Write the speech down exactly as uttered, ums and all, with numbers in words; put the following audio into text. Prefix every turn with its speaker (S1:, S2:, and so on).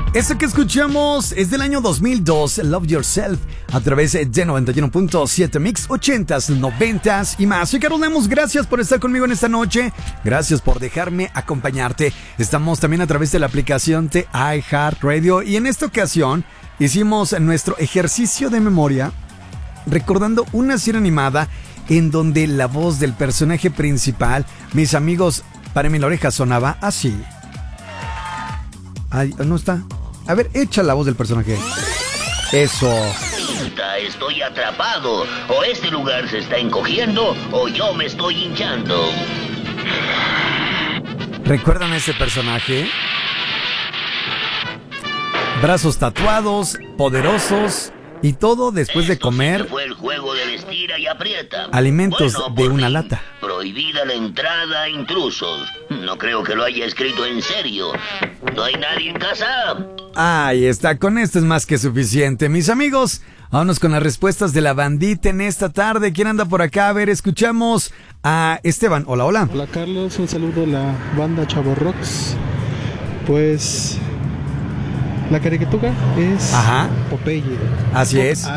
S1: Esto que escuchamos es del año dos mil dos, Love Yourself, a través de noventa y uno punto siete Mix, ochentas, noventas y más. Soy Carlos Lemus, gracias por estar conmigo en esta noche, gracias por dejarme acompañarte. Estamos también a través de la aplicación de iHeartRadio y en esta ocasión hicimos nuestro ejercicio de memoria recordando una serie animada en donde la voz del personaje principal, mis amigos, párenme la oreja, sonaba así. Ay, no está. A ver, echa la voz del personaje. Eso.
S2: Estoy atrapado. O este lugar se está encogiendo o yo me estoy hinchando.
S1: ¿Recuerdan a ese personaje? Brazos tatuados, poderosos y todo después de comer
S2: fue el juego del estira y aprieta.
S1: alimentos
S2: Bueno,
S1: de una
S2: fin,
S1: lata.
S2: Prohibida la entrada a intrusos. No creo que lo haya escrito en serio. ¿No hay nadie en casa?
S1: Ahí está, con esto es más que suficiente. Mis amigos, vámonos con las respuestas de la bandita en esta tarde. ¿Quién anda por acá? A ver, escuchamos a Esteban. Hola, hola.
S3: Hola Carlos, un saludo a la banda Chavo Rocks. Pues la caricatura es
S1: Ajá.
S3: Popeye.
S1: Así es.